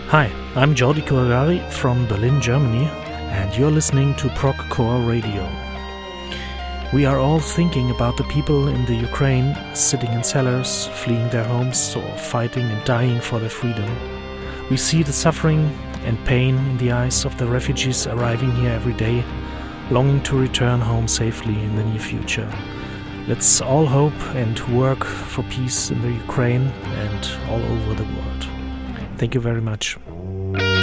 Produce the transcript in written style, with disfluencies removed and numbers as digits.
Hi, I'm Jordi Kuragari from Berlin, Germany, and you're listening to Progcore Radio. We are all thinking about the people in the Ukraine sitting in cellars, fleeing their homes, or fighting and dying for their freedom. We see the suffering and pain in the eyes of the refugees arriving here every day, longing to return home safely in the near future. Let's all hope and work for peace in the Ukraine and all over the world. Thank you very much.